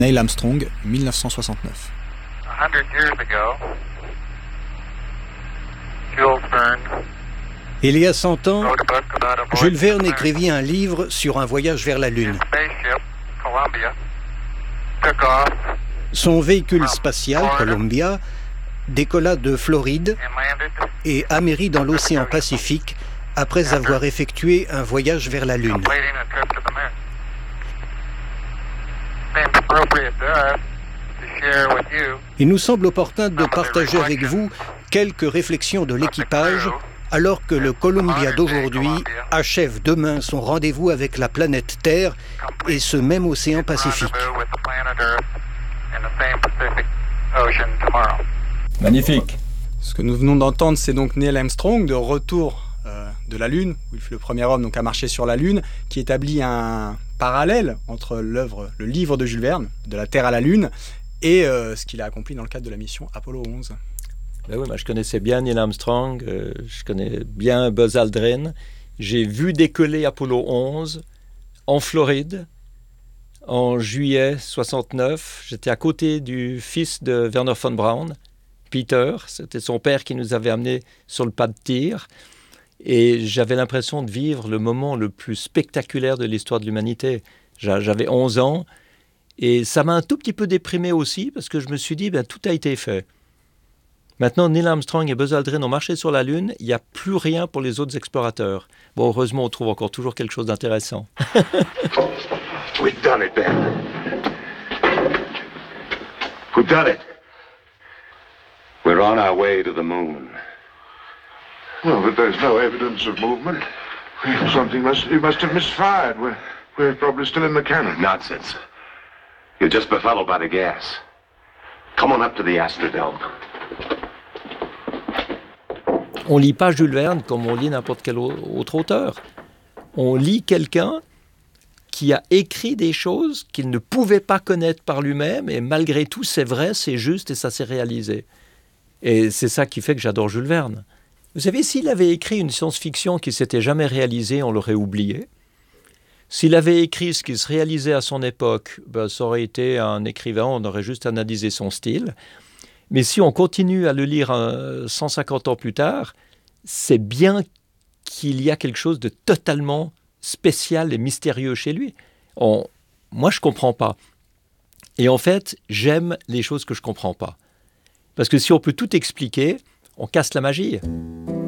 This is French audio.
Neil Armstrong, 1969. 100 years ago, Jules Verne Il y a 100 ans, wrote a book about a voyage Jules Verne to the moon. écrivit un livre sur un voyage vers la Lune. His spaceship, Columbia, took off Son véhicule spatial, Columbia, décolla de Floride and landed et amérit dans l'océan Pacifique après avoir effectué un voyage vers la Lune. completing a trip to the moon. Seems appropriate to us to share with you Il nous semble opportun de partager avec vous quelques réflexions de l'équipage alors que le Columbia d'aujourd'hui achève demain son rendez-vous avec la planète Terre et ce même océan Pacifique. rendezvous with the planet Earth in the same Pacific Ocean tomorrow. Magnifique. Ce que nous venons d'entendre, c'est donc Neil Armstrong, de retour de la Lune, où il fut le premier homme donc à marcher sur la Lune, qui établit un parallèle entre le livre de Jules Verne, De la Terre à la Lune, et ce qu'il a accompli dans le cadre de la mission Apollo 11. Ben oui, moi je connaissais bien Neil Armstrong, je connais bien Buzz Aldrin. J'ai vu décoller Apollo 11 en Floride en juillet 69. J'étais à côté du fils de Wernher von Braun, Peter. C'était son père qui nous avait amenés sur le pas de tir. Et j'avais l'impression de vivre le moment le plus spectaculaire de l'histoire de l'humanité. J'avais 11 ans et ça m'a un tout petit peu déprimé aussi parce que je me suis dit, tout a été fait. Maintenant, Neil Armstrong et Buzz Aldrin ont marché sur la Lune, il n'y a plus rien pour les autres explorateurs. Bon, heureusement, on trouve encore toujours quelque chose d'intéressant. We've done it, Ben. We've done it. We're on our way to the moon. Well, but there's no evidence of movement. You must have misfired. We're probably still in the cannon. Nonsense. You're just befuddled by the gas. Come on up to the Astrodome. On ne lit pas Jules Verne comme on lit n'importe quel autre auteur. On lit quelqu'un qui a écrit des choses qu'il ne pouvait pas connaître par lui-même, et malgré tout, c'est vrai, c'est juste, et ça s'est réalisé. Et c'est ça qui fait que j'adore Jules Verne. Vous savez, s'il avait écrit une science-fiction qui ne s'était jamais réalisée, on l'aurait oublié. S'il avait écrit ce qui se réalisait à son époque, ça aurait été un écrivain, on aurait juste analysé son style. Mais si on continue à le lire 150 ans plus tard, c'est bien qu'il y a quelque chose de totalement spécial et mystérieux chez lui. Moi, je ne comprends pas. Et en fait, j'aime les choses que je ne comprends pas. Parce que si on peut tout expliquer, on casse la magie.